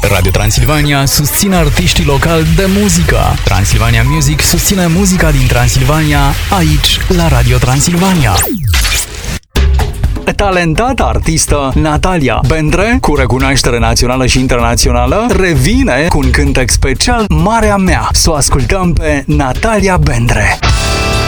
Radio Transilvania susține artiștii locali de muzică. Transilvania Music susține muzica din Transilvania, aici, la Radio Transilvania. Talentata artistă Natalia Bendre, cu recunoaștere națională și internațională, revine cu un cântec special, Marea Mea. Să o ascultăm pe Natalia Bendre.